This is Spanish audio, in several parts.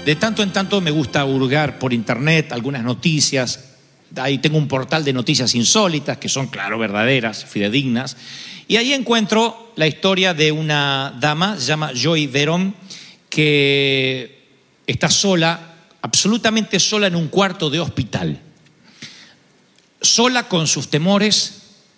De tanto en tanto me gusta hurgar por internet algunas noticias. Ahí tengo un portal de noticias insólitas que son, claro, verdaderas, fidedignas. Y ahí encuentro la historia de una dama, se llama Joy Verón, que está sola, absolutamente sola en un cuarto de hospital. Sola con sus temores,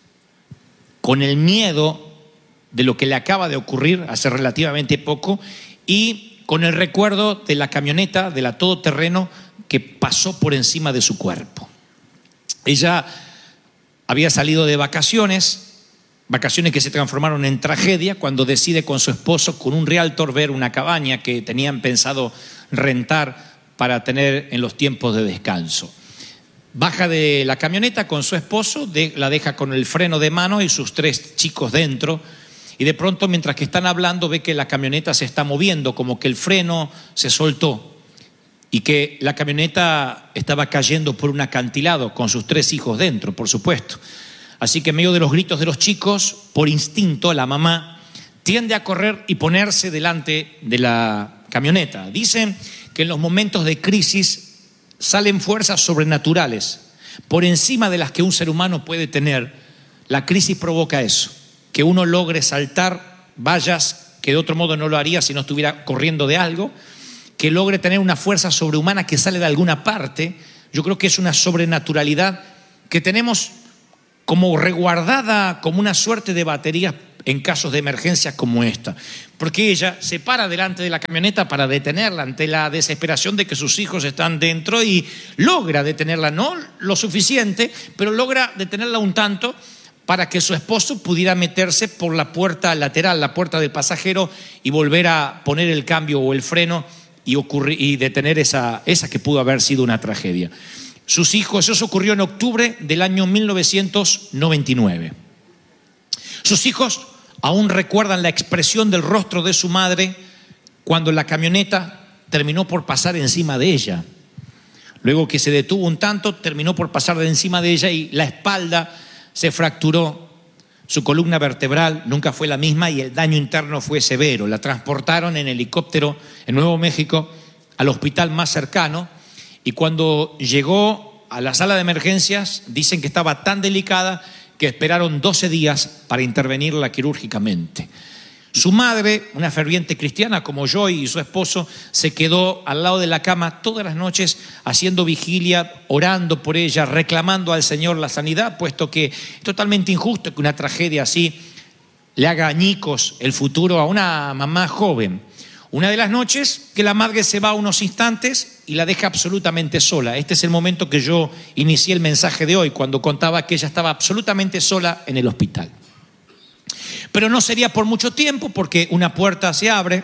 con el miedo de lo que le acaba de ocurrir hace relativamente poco y con el recuerdo de la camioneta, de la todoterreno que pasó por encima de su cuerpo. Ella había salido de vacaciones que se transformaron en tragedia cuando decide con su esposo, con un realtor, ver una cabaña que tenían pensado rentar para tener en los tiempos de descanso. Baja de la camioneta con su esposo, la deja con el freno de mano y sus 3 chicos dentro. Y de pronto, mientras que están hablando, ve que la camioneta se está moviendo, como que el freno se soltó y que la camioneta estaba cayendo por un acantilado con sus 3 hijos dentro, por supuesto. Así que en medio de los gritos de los chicos, por instinto, la mamá tiende a correr y ponerse delante de la camioneta. Dicen que en los momentos de crisis salen fuerzas sobrenaturales por encima de las que un ser humano puede tener. La crisis provoca eso, que uno logre saltar vallas que de otro modo no lo haría si no estuviera corriendo de algo, que logre tener una fuerza sobrehumana que sale de alguna parte. Yo creo que es una sobrenaturalidad que tenemos como resguardada, como una suerte de batería en casos de emergencia como esta, porque ella se para delante de la camioneta para detenerla ante la desesperación de que sus hijos están dentro y logra detenerla, no lo suficiente, pero logra detenerla un tanto para que su esposo pudiera meterse por la puerta lateral, la puerta del pasajero, y volver a poner el cambio o el freno y detener esa que pudo haber sido una tragedia. Sus hijos, eso ocurrió en octubre del año 1999. Sus hijos aún recuerdan la expresión del rostro de su madre cuando la camioneta terminó por pasar encima de ella. Luego que se detuvo un tanto, terminó por pasar de encima de ella y la espalda se fracturó. Su columna vertebral nunca fue la misma y el daño interno fue severo. La transportaron en helicóptero en Nuevo México al hospital más cercano y cuando llegó a la sala de emergencias dicen que estaba tan delicada que esperaron 12 días para intervenirla quirúrgicamente. Su madre, una ferviente cristiana como Joy y su esposo, se quedó al lado de la cama todas las noches haciendo vigilia, orando por ella, reclamando al Señor la sanidad, puesto que es totalmente injusto que una tragedia así le haga añicos el futuro a una mamá joven. Una de las noches que la madre se va unos instantes y la deja absolutamente sola. Este es el momento que yo inicié el mensaje de hoy, cuando contaba que ella estaba absolutamente sola en el hospital. Pero no sería por mucho tiempo, porque una puerta se abre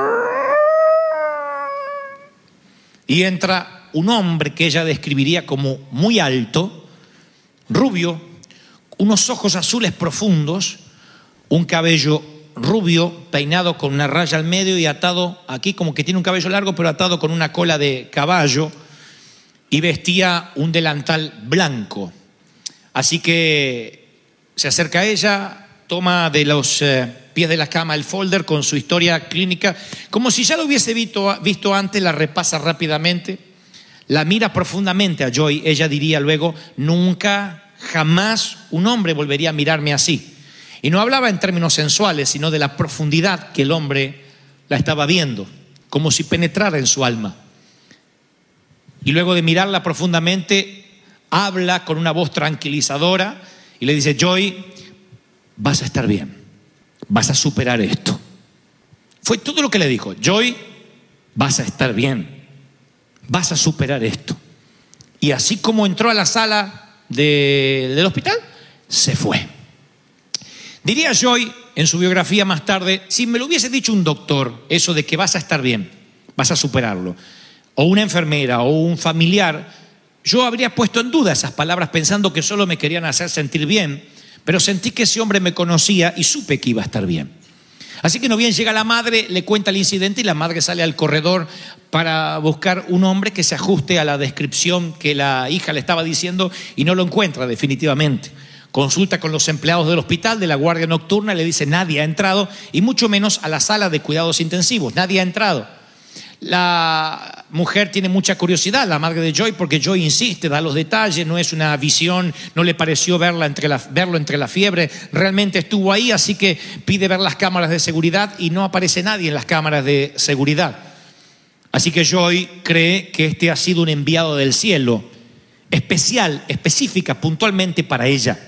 y entra un hombre que ella describiría como muy alto, rubio, unos ojos azules profundos, un cabello rubio peinado con una raya al medio y atado aquí, como que tiene un cabello largo pero atado con una cola de caballo, y vestía un delantal blanco. Así que se acerca a ella, toma de los pies de la cama el folder con su historia clínica, como si ya lo hubiese visto antes, la repasa rápidamente, la mira profundamente a Joy. Ella diría luego: nunca, jamás un hombre volvería a mirarme así. Y no hablaba en términos sensuales, sino de la profundidad que el hombre la estaba viendo, como si penetrara en su alma. Y luego de mirarla profundamente, habla con una voz tranquilizadora y le dice: Joy, vas a estar bien, vas a superar esto. Fue todo lo que le dijo. Joy, vas a estar bien, vas a superar esto. Y así como entró a la sala del hospital, se fue. Diría Joy en su biografía más tarde: si me lo hubiese dicho un doctor, eso de que vas a estar bien, vas a superarlo, o una enfermera o un familiar, yo habría puesto en duda esas palabras pensando que solo me querían hacer sentir bien, pero sentí que ese hombre me conocía y supe que iba a estar bien. Así que no bien llega la madre, le cuenta el incidente y la madre sale al corredor para buscar un hombre que se ajuste a la descripción que la hija le estaba diciendo y no lo encuentra definitivamente. Consulta con los empleados del hospital, de la guardia nocturna, y le dice: nadie ha entrado, y mucho menos a la sala de cuidados intensivos, nadie ha entrado. La mujer tiene mucha curiosidad, la madre de Joy, porque Joy insiste, da los detalles, no es una visión, no le pareció verlo entre la fiebre, realmente estuvo ahí, así que pide ver las cámaras de seguridad y no aparece nadie en las cámaras de seguridad. Así que Joy cree que este ha sido un enviado del cielo, especial, específica, puntualmente para ella.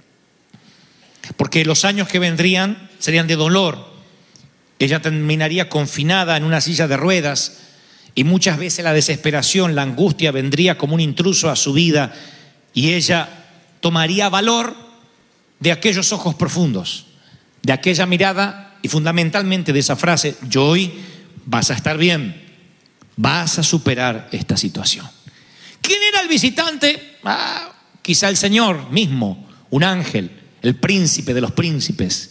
Porque los años que vendrían serían de dolor. Ella terminaría confinada en una silla de ruedas y muchas veces la desesperación, la angustia vendría como un intruso a su vida y ella tomaría valor de aquellos ojos profundos, de aquella mirada y fundamentalmente de esa frase: Joy, vas a estar bien, vas a superar esta situación. ¿Quién era el visitante? Quizá el Señor mismo, un ángel, el príncipe de los príncipes.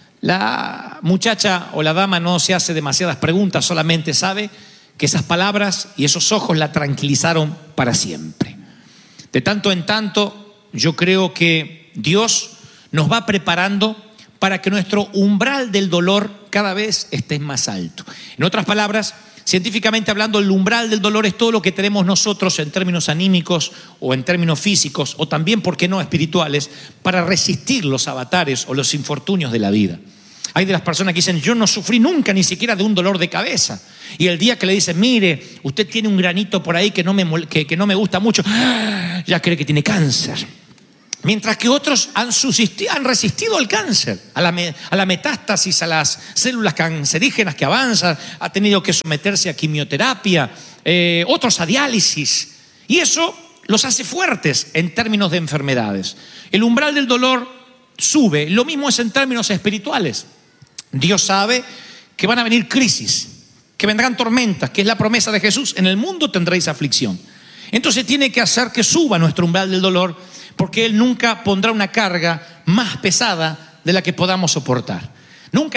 La muchacha o la dama no se hace demasiadas preguntas, solamente sabe que esas palabras y esos ojos la tranquilizaron para siempre. De tanto en tanto, yo creo que Dios nos va preparando para que nuestro umbral del dolor cada vez esté más alto. En otras palabras, científicamente hablando, el umbral del dolor es todo lo que tenemos nosotros en términos anímicos o en términos físicos o también, ¿por qué no?, espirituales, para resistir los avatares o los infortunios de la vida. Hay de las personas que dicen: yo no sufrí nunca ni siquiera de un dolor de cabeza. Y el día que le dicen: mire, usted tiene un granito por ahí que no me gusta mucho, ya cree que tiene cáncer. Mientras que otros han resistido al cáncer, a la metástasis, a las células cancerígenas que avanzan, ha tenido que someterse a quimioterapia, otros a diálisis. Y eso los hace fuertes en términos de enfermedades. El umbral del dolor sube. Lo mismo es en términos espirituales. Dios sabe que van a venir crisis, que vendrán tormentas, que es la promesa de Jesús: en el mundo tendréis aflicción. Entonces tiene que hacer que suba nuestro umbral del dolor, porque Él nunca pondrá una carga más pesada de la que podamos soportar. Nunca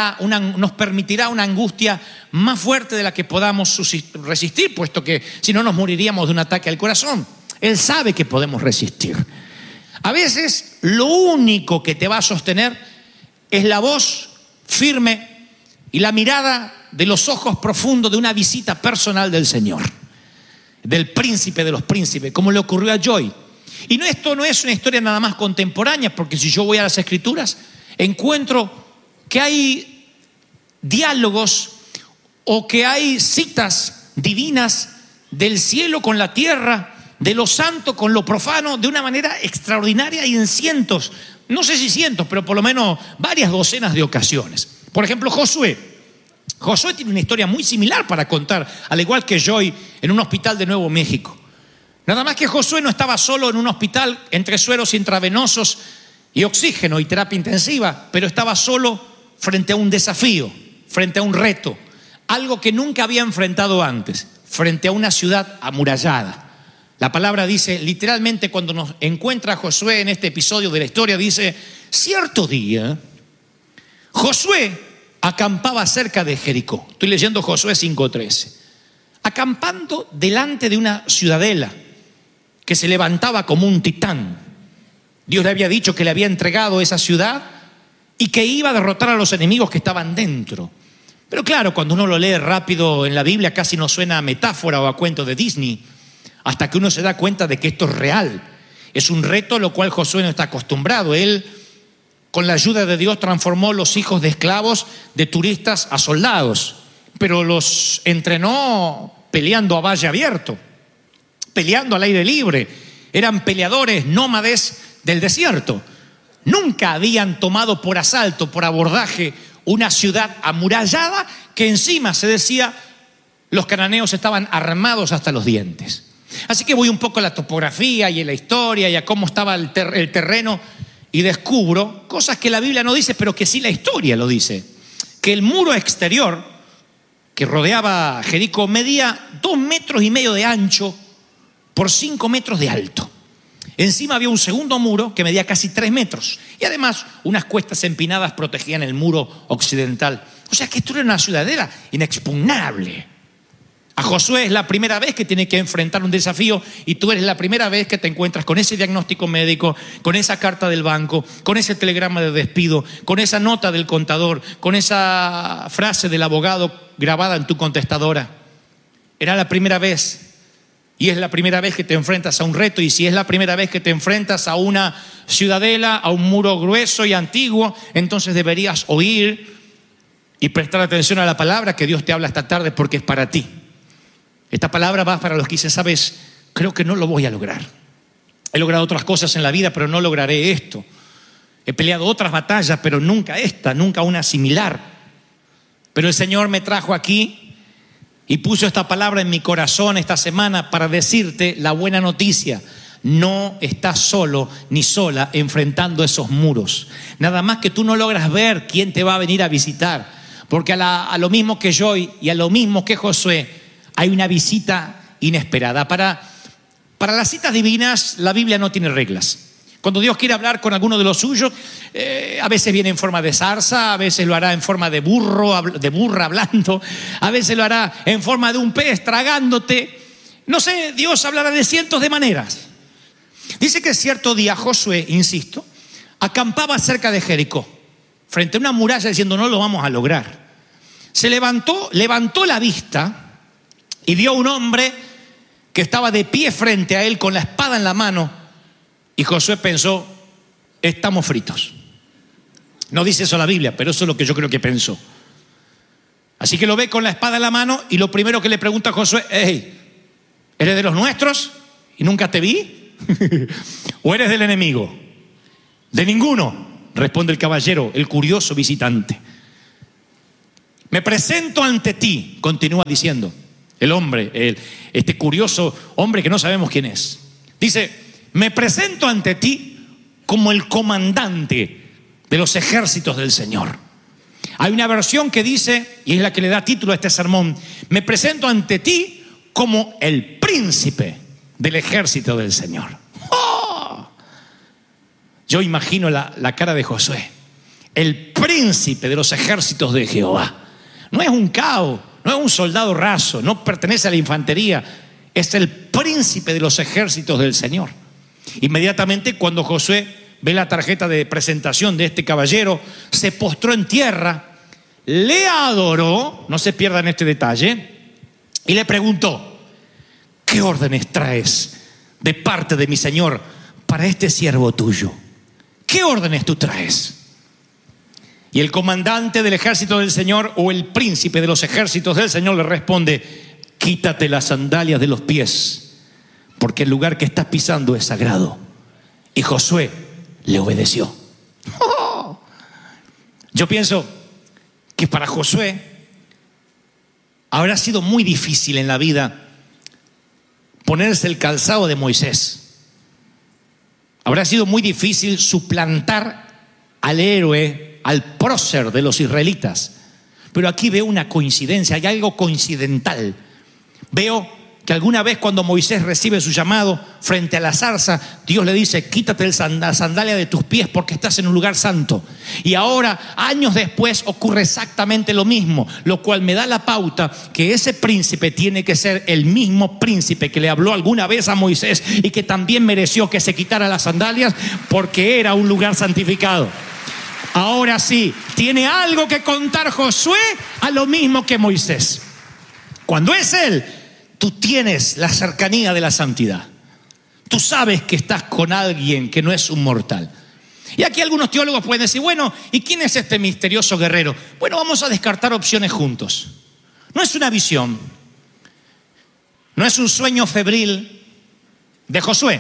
nos permitirá una angustia más fuerte de la que podamos resistir, puesto que si no nos moriríamos de un ataque al corazón. Él sabe que podemos resistir. A veces lo único que te va a sostener es la voz firme y la mirada de los ojos profundos de una visita personal del Señor, del príncipe de los príncipes, como le ocurrió a Joy. Y esto no es una historia nada más contemporánea, porque si yo voy a las Escrituras, encuentro que hay diálogos o que hay citas divinas del cielo con la tierra, de lo santo con lo profano, de una manera extraordinaria y en cientos, no sé si cientos, pero por lo menos varias docenas de ocasiones. Por ejemplo, Josué tiene una historia muy similar para contar, al igual que Joy, en un hospital de Nuevo México. Nada más que Josué no estaba solo en un hospital entre sueros intravenosos y oxígeno y terapia intensiva, pero estaba solo frente a un desafío, frente a un reto, algo que nunca había enfrentado antes, frente a una ciudad amurallada. La palabra dice, literalmente, cuando nos encuentra Josué en este episodio de la historia, dice: cierto día, Josué acampaba cerca de Jericó. Estoy leyendo Josué 5:13. Acampando delante de una ciudadela que se levantaba como un titán. Dios le había dicho que le había entregado esa ciudad y que iba a derrotar a los enemigos que estaban dentro. Pero claro, cuando uno lo lee rápido en la Biblia, casi no suena a metáfora o a cuento de Disney, hasta que uno se da cuenta de que esto es real. Es un reto a lo cual Josué no está acostumbrado. Él, con la ayuda de Dios, transformó los hijos de esclavos de turistas a soldados, pero los entrenó peleando a valle abierto, peleando al aire libre. Eran peleadores nómades del desierto. Nunca habían tomado por asalto, por abordaje, una ciudad amurallada que encima se decía los cananeos estaban armados hasta los dientes. Así que voy un poco a la topografía y a la historia y a cómo estaba el terreno y descubro cosas que la Biblia no dice, pero que sí la historia lo dice. Que el muro exterior que rodeaba Jericó medía 2,5 metros de ancho por 5 metros de alto. Encima había un segundo muro que medía casi 3 metros. Y además unas cuestas empinadas protegían el muro occidental. O sea que esto era una ciudadela inexpugnable. A Josué es la primera vez que tiene que enfrentar un desafío y tú eres la primera vez que te encuentras con ese diagnóstico médico, con esa carta del banco, con ese telegrama de despido, con esa nota del contador, con esa frase del abogado grabada en tu contestadora. era la primera vez. Y es la primera vez que te enfrentas a un reto. Y si es la primera vez que te enfrentas a una ciudadela, a un muro grueso y antiguo, entonces deberías oír y prestar atención a la palabra que Dios te habla esta tarde, porque es para ti. Esta palabra va para los que dicen, sabes, creo que no lo voy a lograr. He logrado otras cosas en la vida, pero no lograré esto. He peleado otras batallas, pero nunca esta, nunca una similar. Pero el Señor me trajo aquí y puso esta palabra en mi corazón esta semana para decirte la buena noticia. No estás solo ni sola enfrentando esos muros. Nada más que tú no logras ver quién te va a venir a visitar. Porque a lo mismo que yo y a lo mismo que Josué, hay una visita inesperada. Para las citas divinas, la Biblia no tiene reglas. Cuando Dios quiere hablar con alguno de los suyos, a veces viene en forma de zarza, a veces lo hará en forma de burra hablando, a veces lo hará en forma de un pez tragándote. No sé, Dios hablará de cientos de maneras. Dice que cierto día Josué, insisto, acampaba cerca de Jericó, frente a una muralla diciendo, no lo vamos a lograr. Se levantó la vista y vio a un hombre que estaba de pie frente a él con la espada en la mano. Y Josué pensó, estamos fritos. No dice eso la Biblia, pero eso es lo que yo creo que pensó. Así que lo ve con la espada en la mano y lo primero que le pregunta a Josué, hey, ¿eres de los nuestros y nunca te vi? ¿O eres del enemigo? De ninguno, responde el caballero, el curioso visitante. Me presento ante ti, continúa diciendo el hombre, este curioso hombre que no sabemos quién es. Dice, me presento ante ti como el comandante de los ejércitos del Señor. Hay una versión que dice, y es la que le da título a este sermón, me presento ante ti como el príncipe del ejército del Señor. ¡Oh! Yo imagino la cara de Josué, el príncipe de los ejércitos de Jehová. No es un cabo, no es un soldado raso, no pertenece a la infantería, es el príncipe de los ejércitos del Señor. Inmediatamente cuando Josué ve la tarjeta de presentación de este caballero, se postró en tierra, le adoró, no se pierdan este detalle, y le preguntó, ¿qué órdenes traes de parte de mi Señor para este siervo tuyo? ¿Qué órdenes tú traes? Y el comandante del ejército del Señor, o el príncipe de los ejércitos del Señor, le responde, quítate las sandalias de los pies, porque el lugar que estás pisando es sagrado. Y Josué le obedeció. ¡Oh! Yo pienso que para Josué habrá sido muy difícil en la vida ponerse el calzado de Moisés. Habrá sido muy difícil suplantar al héroe, al prócer de los israelitas. Pero aquí veo una coincidencia, hay algo coincidental. Veo que alguna vez cuando Moisés recibe su llamado frente a la zarza, Dios le dice, quítate la sandalia de tus pies porque estás en un lugar santo. Y ahora, años después, ocurre exactamente lo mismo, lo cual me da la pauta que ese príncipe tiene que ser el mismo príncipe que le habló alguna vez a Moisés y que también mereció que se quitara las sandalias porque era un lugar santificado. Ahora sí, tiene algo que contar Josué a lo mismo que Moisés. Cuando es él, tú tienes la cercanía de la santidad. Tú sabes que estás con alguien que no es un mortal. Y aquí algunos teólogos pueden decir, bueno, ¿y quién es este misterioso guerrero? Bueno, vamos a descartar opciones juntos. No es una visión, no es un sueño febril de Josué.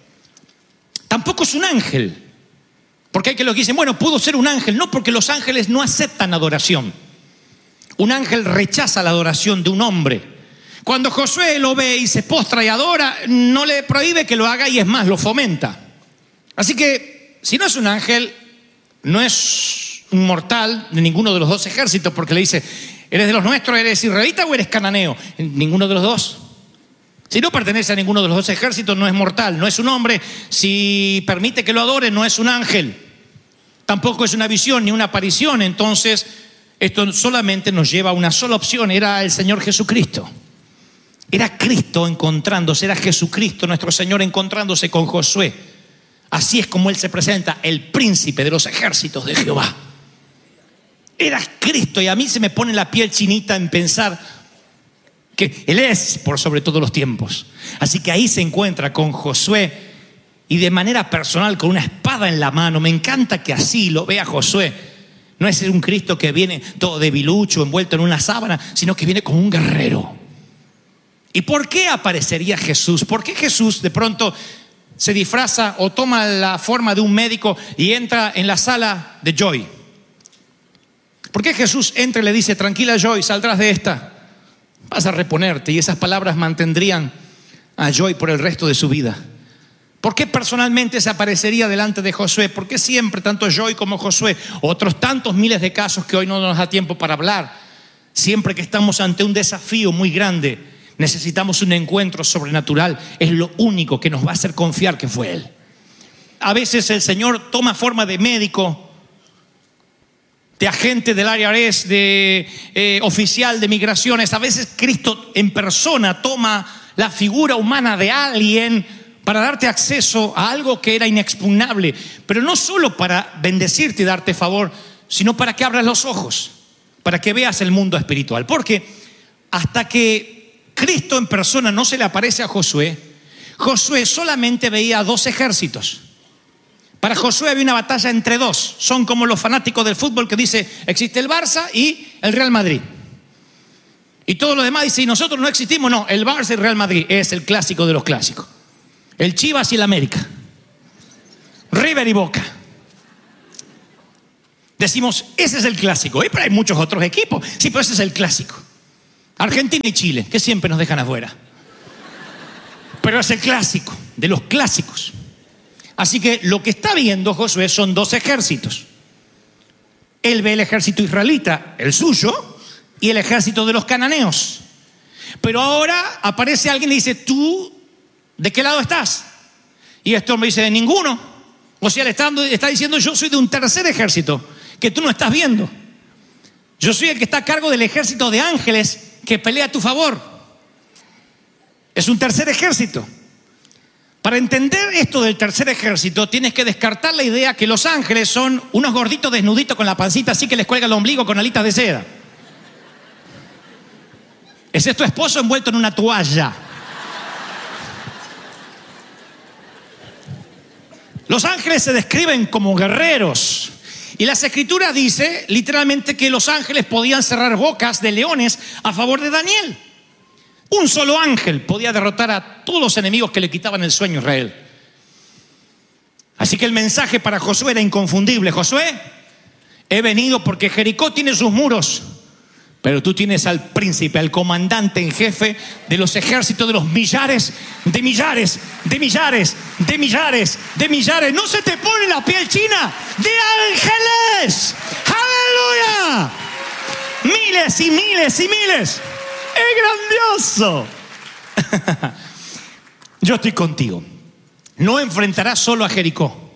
Tampoco es un ángel. Porque hay que los que dicen, bueno, pudo ser un ángel. No, porque los ángeles no aceptan adoración. Un ángel rechaza la adoración de un hombre. Cuando Josué lo ve y se postra y adora, no le prohíbe que lo haga y es más, lo fomenta. Así que, si no es un ángel, no es un mortal de ninguno de los dos ejércitos, porque le dice, ¿eres de los nuestros, eres israelita o eres cananeo? Ninguno de los dos. Si no pertenece a ninguno de los dos ejércitos, no es mortal, no es un hombre. Si permite que lo adore, no es un ángel. Tampoco es una visión ni una aparición. Entonces, esto solamente nos lleva a una sola opción, era el Señor Jesucristo. Era Cristo encontrándose, era Jesucristo nuestro Señor encontrándose con Josué. Así es como Él se presenta, el príncipe de los ejércitos de Jehová. Era Cristo, y a mí se me pone la piel chinita en pensar que Él es por sobre todos los tiempos. Así que ahí se encuentra con Josué y de manera personal con una espada en la mano. Me encanta que así lo vea Josué. No es un Cristo que viene todo debilucho, envuelto en una sábana, sino que viene como un guerrero. ¿Y por qué aparecería Jesús? ¿Por qué Jesús de pronto se disfraza o toma la forma de un médico y entra en la sala de Joy? ¿Por qué Jesús entra y le dice: tranquila Joy, saldrás de esta, vas a reponerte? Y esas palabras mantendrían a Joy por el resto de su vida. ¿Por qué personalmente se aparecería delante de Josué? ¿Por qué siempre, tanto Joy como Josué, otros tantos miles de casos que hoy no nos da tiempo para hablar? Siempre que estamos ante un desafío muy grande, necesitamos un encuentro sobrenatural. Es lo único que nos va a hacer confiar que fue Él. A veces el Señor toma forma de médico, de agente del IRS, de oficial de migraciones. A veces Cristo en persona toma la figura humana de alguien para darte acceso a algo que era inexpugnable, pero no solo para bendecirte y darte favor, sino para que abras los ojos, para que veas el mundo espiritual. Porque hasta que Cristo en persona no se le aparece a Josué, Josué solamente veía 2 ejércitos. Para Josué había una batalla entre 2. Son como los fanáticos del fútbol que dice: existe el Barça y el Real Madrid. Y todos los demás dicen: y nosotros no existimos. No, el Barça y el Real Madrid es el clásico de los clásicos. El Chivas y el América, River y Boca. Decimos: ese es el clásico. Pero hay muchos otros equipos. Sí, pero ese es el clásico. Argentina y Chile, que siempre nos dejan afuera. Pero es el clásico de los clásicos. Así que lo que está viendo Josué son 2 ejércitos. Él ve el ejército israelita, el suyo, y el ejército de los cananeos. Pero ahora aparece alguien y dice: ¿tú de qué lado estás? Y este hombre dice: de ninguno. O sea, le está diciendo: yo soy de un tercer ejército que tú no estás viendo. Yo soy el que está a cargo del ejército de ángeles que pelea a tu favor. Es un tercer ejército. Para entender esto del tercer ejército, tienes que descartar la idea que los ángeles son unos gorditos desnuditos con la pancita así que les cuelga el ombligo con alitas de seda. Ese es tu esposo envuelto en una toalla. Los ángeles se describen como guerreros. Y las escrituras dice literalmente que los ángeles podían cerrar bocas de leones a favor de Daniel. Un solo ángel podía derrotar a todos los enemigos que le quitaban el sueño a Israel. Así que el mensaje para Josué era inconfundible: Josué, he venido porque Jericó tiene sus muros, pero tú tienes al príncipe, al comandante en jefe de los ejércitos de los millares, de millares, de millares, de millares, de millares. No se te pone la piel china de ángeles. ¡Aleluya! Miles y miles y miles. ¡Es grandioso! Yo estoy contigo. No enfrentarás solo a Jericó.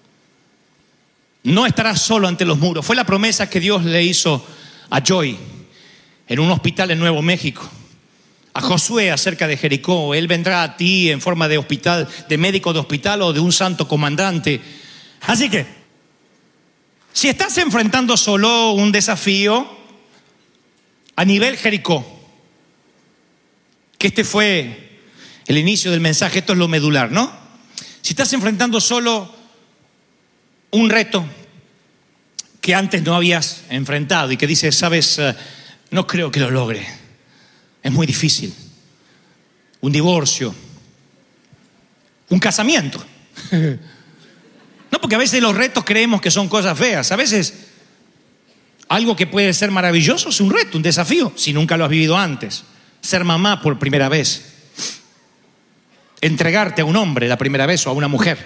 No estarás solo ante los muros. Fue la promesa que Dios le hizo a Joy en un hospital en Nuevo México. A Josué acerca de Jericó: Él vendrá a ti en forma de hospital, de médico de hospital o de un santo comandante. Así que, si estás enfrentando solo un desafío a nivel Jericó, que este fue el inicio del mensaje, esto es lo medular, ¿no? Si estás enfrentando solo un reto que antes no habías enfrentado y que dices: sabes, no creo que lo logre, es muy difícil. Un divorcio, un casamiento. No, porque a veces los retos creemos que son cosas feas. A veces algo que puede ser maravilloso es un reto, un desafío, si nunca lo has vivido antes. Ser mamá por primera vez, entregarte a un hombre la primera vez o a una mujer,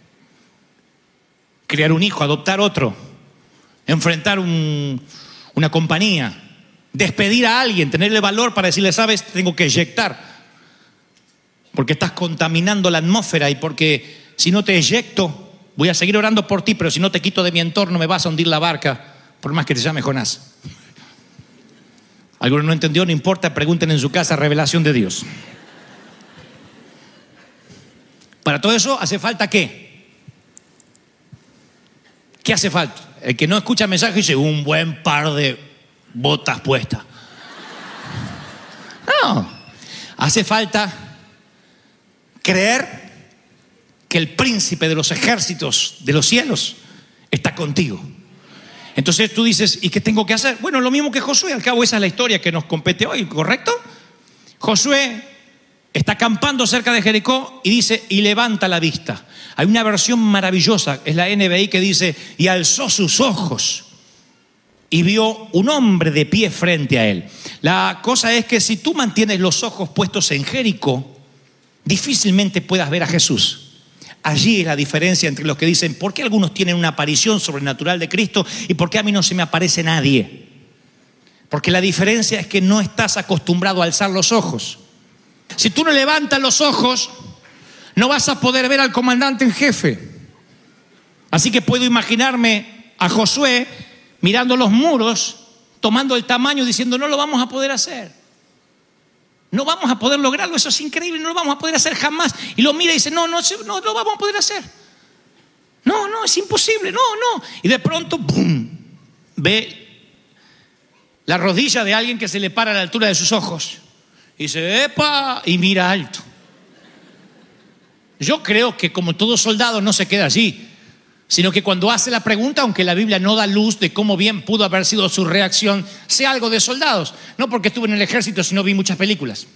criar un hijo, adoptar otro, enfrentar una compañía, despedir a alguien, tenerle valor para decirle: sabes, tengo que eyectar porque estás contaminando la atmósfera, y porque si no te eyecto voy a seguir orando por ti, pero si no te quito de mi entorno me vas a hundir la barca, por más que te llame Jonás. ¿Alguno no entendió? No importa, pregunten en su casa. Revelación de Dios. Para todo eso hace falta ¿qué? ¿Qué hace falta? El que no escucha el mensaje dice: un buen par de botas puestas. No. Hace falta creer que el príncipe de los ejércitos de los cielos está contigo. Entonces tú dices, ¿y qué tengo que hacer? Bueno, lo mismo que Josué. Al cabo esa es la historia que nos compete hoy, ¿correcto? Josué está acampando cerca de Jericó y dice, y levanta la vista. Hay una versión maravillosa, es la NBI, que dice, y alzó sus ojos y vio un hombre de pie frente a él. La cosa es que si tú mantienes los ojos puestos en Jericó, difícilmente puedas ver a Jesús. Allí es la diferencia entre los que dicen, ¿por qué algunos tienen una aparición sobrenatural de Cristo y por qué a mí no se me aparece nadie? Porque la diferencia es que no estás acostumbrado a alzar los ojos. Si tú no levantas los ojos, no vas a poder ver al comandante en jefe. Así que puedo imaginarme a Josué mirando los muros, tomando el tamaño, diciendo, no lo vamos a poder hacer. No vamos a poder lograrlo, eso es increíble, no lo vamos a poder hacer jamás. Y lo mira y dice, no lo vamos a poder hacer. No, es imposible, no. Y de pronto, ¡pum!, ve la rodilla de alguien que se le para a la altura de sus ojos. Y dice, ¡epa!, y mira alto. Yo creo que como todo soldado no se queda allí, sino que cuando hace la pregunta, aunque la Biblia no da luz de cómo bien pudo haber sido su reacción, sé algo de soldados. No porque estuve en el ejército, sino vi muchas películas.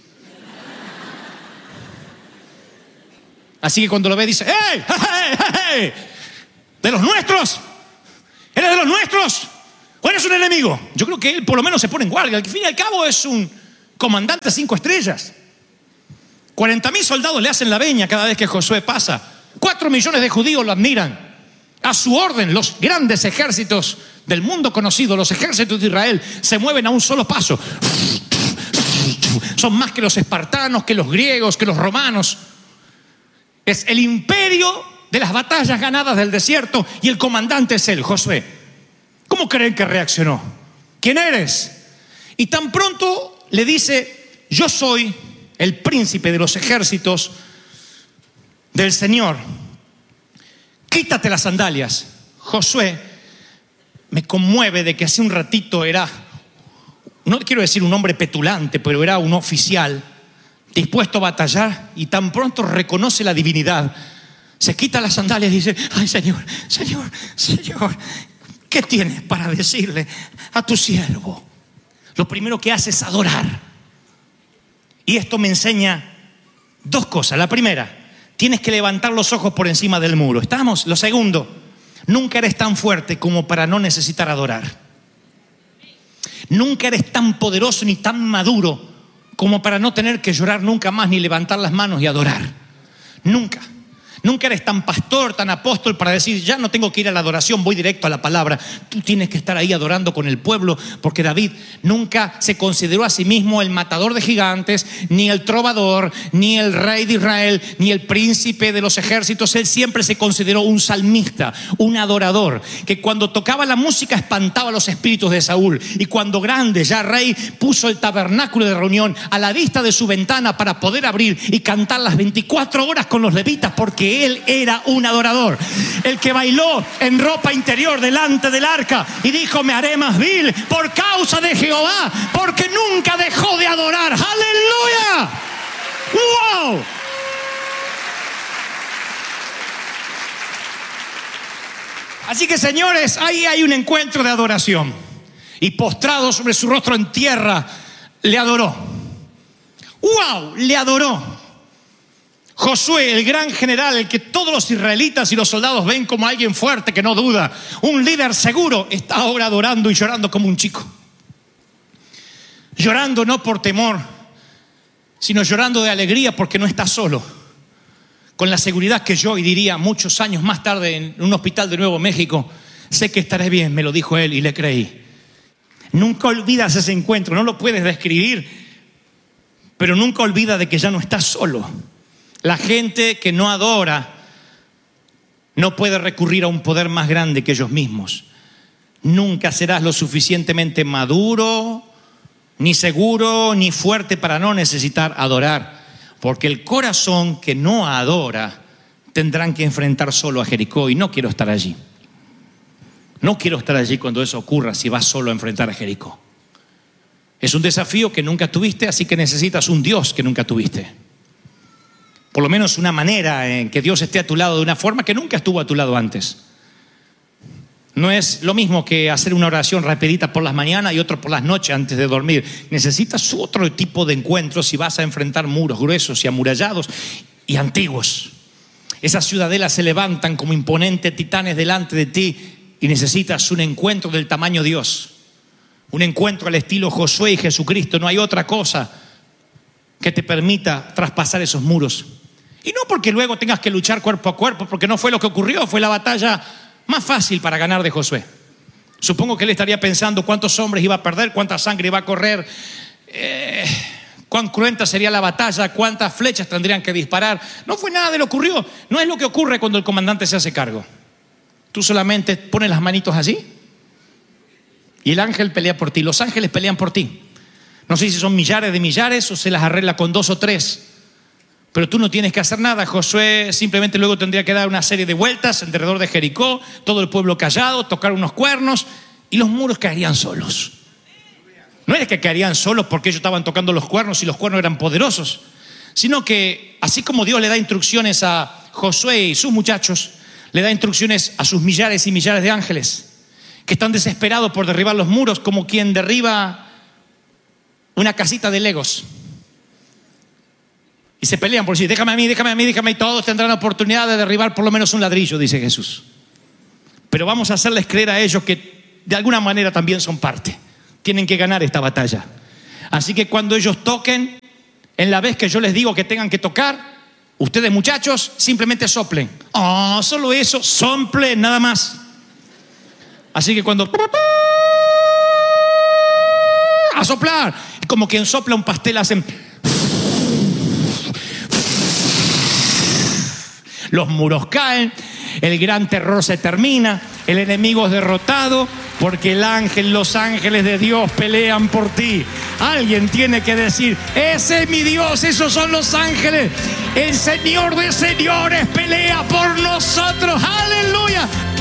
Así que cuando lo ve dice, ¡hey! ¡Hey! ¿De los nuestros? ¿Eres de los nuestros? ¿O eres un enemigo? Yo creo que él por lo menos se pone en guardia. Al fin y al cabo es un comandante 5 estrellas. 40.000 soldados le hacen la veña cada vez que Josué pasa. 4 millones de judíos lo admiran. A su orden, los grandes ejércitos del mundo conocido, los ejércitos de Israel, se mueven a un solo paso. Son más que los espartanos, que los griegos, que los romanos. Es el imperio de las batallas ganadas del desierto y el comandante es él, Josué. ¿Cómo creen que reaccionó? ¿Quién eres? Y tan pronto le dice, yo soy el príncipe de los ejércitos del Señor. Quítate las sandalias. Josué me conmueve de que hace un ratito era, no quiero decir un hombre petulante, pero era un oficial dispuesto a batallar, y tan pronto reconoce la divinidad, se quita las sandalias y dice, ay Señor, ¿qué tienes para decirle a tu siervo? Lo primero que hace es adorar. Y esto me enseña dos cosas. La primera, tienes que levantar los ojos por encima del muro. ¿Estamos? Lo segundo, nunca eres tan fuerte como para no necesitar adorar. Nunca eres tan poderoso ni tan maduro como para no tener que llorar nunca más ni levantar las manos y adorar. Nunca. Nunca eres tan pastor, tan apóstol para decir, ya no tengo que ir a la adoración, voy directo a la palabra. Tú tienes que estar ahí adorando con el pueblo, porque David nunca se consideró a sí mismo el matador de gigantes, ni el trovador, ni el rey de Israel, ni el príncipe de los ejércitos. Él siempre se consideró un salmista, un adorador, que cuando tocaba la música espantaba los espíritus de Saúl. Y cuando grande, ya rey, puso el tabernáculo de reunión a la vista de su ventana para poder abrir y cantar las 24 horas con los levitas, porque él era un adorador. El que bailó en ropa interior delante del arca y dijo, me haré más vil por causa de Jehová, porque nunca dejó de adorar. ¡Aleluya! ¡Wow! Así que, señores, ahí hay un encuentro de adoración. Y postrado sobre su rostro en tierra, le adoró. ¡Wow! Le adoró. Josué, el gran general, el que todos los israelitas y los soldados ven como alguien fuerte que no duda, un líder seguro, está ahora adorando y llorando como un chico. Llorando no por temor, sino llorando de alegría porque no está solo. Con la seguridad que yo, y diría muchos años más tarde en un hospital de Nuevo México, sé que estaré bien, me lo dijo él y le creí. Nunca olvidas ese encuentro, no lo puedes describir, pero nunca olvida de que ya no estás solo. La gente que no adora no puede recurrir a un poder más grande que ellos mismos. Nunca serás lo suficientemente maduro, ni seguro, ni fuerte para no necesitar adorar. Porque el corazón que no adora tendrán que enfrentar solo a Jericó, y no quiero estar allí. No quiero estar allí cuando eso ocurra, si vas solo a enfrentar a Jericó. Es un desafío que nunca tuviste, así que necesitas un Dios que nunca tuviste. Por lo menos una manera en que Dios esté a tu lado de una forma que nunca estuvo a tu lado antes. No es lo mismo que hacer una oración rapidita por las mañanas y otro por las noches antes de dormir. Necesitas otro tipo de encuentros si vas a enfrentar muros gruesos y amurallados y antiguos. Esas ciudadelas se levantan como imponentes titanes delante de ti y necesitas un encuentro del tamaño Dios. Un encuentro al estilo Josué y Jesucristo. No hay otra cosa que te permita traspasar esos muros. Y no porque luego tengas que luchar cuerpo a cuerpo, porque no fue lo que ocurrió, fue la batalla más fácil para ganar de Josué. Supongo que él estaría pensando cuántos hombres iba a perder, cuánta sangre iba a correr, cuán cruenta sería la batalla, cuántas flechas tendrían que disparar. No fue nada de lo que ocurrió. No es lo que ocurre cuando el comandante se hace cargo. Tú solamente pones las manitos así y el ángel pelea por ti. Los ángeles pelean por ti. No sé si son millares de millares o se las arregla con 2 o 3. Pero tú no tienes que hacer nada. Josué simplemente luego tendría que dar una serie de vueltas alrededor de Jericó, todo el pueblo callado, tocar unos cuernos y los muros caerían solos. No es que caerían solos porque ellos estaban tocando los cuernos y los cuernos eran poderosos, sino que así como Dios le da instrucciones a Josué y sus muchachos, le da instrucciones a sus millares y millares de ángeles que están desesperados por derribar los muros, como quien derriba una casita de Legos. Y se pelean por decir, déjame a mí, déjame a mí, déjame, y todos tendrán la oportunidad de derribar por lo menos un ladrillo, dice Jesús. Pero vamos a hacerles creer a ellos que de alguna manera también son parte. Tienen que ganar esta batalla. Así que cuando ellos toquen, en la vez que yo les digo que tengan que tocar, ustedes muchachos simplemente soplen. Solo eso, soplen, nada más. Así que cuando... a soplar. Como quien sopla un pastel, hacen... Los muros caen, el gran terror se termina, el enemigo es derrotado, porque los ángeles de Dios pelean por ti. Alguien tiene que decir, ese es mi Dios, esos son los ángeles. El Señor de señores pelea por nosotros. ¡Aleluya!